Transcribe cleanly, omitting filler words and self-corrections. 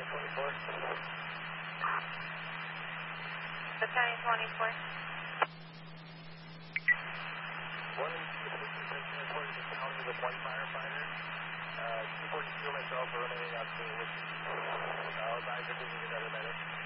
Battalion 24. One assistant reported to county with one firefighter. 242 myself are remaining on scene. All guys are needing another medic.